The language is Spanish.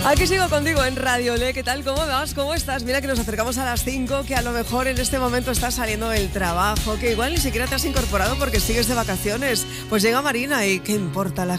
Aquí sigo contigo en Radio Le. ¿Qué tal? ¿Cómo vas? ¿Cómo estás? Mira que nos acercamos a las 5, que a lo mejor en este momento estás saliendo del trabajo, que igual ni siquiera te has incorporado porque sigues de vacaciones. Pues llega Marina y ¿qué importa la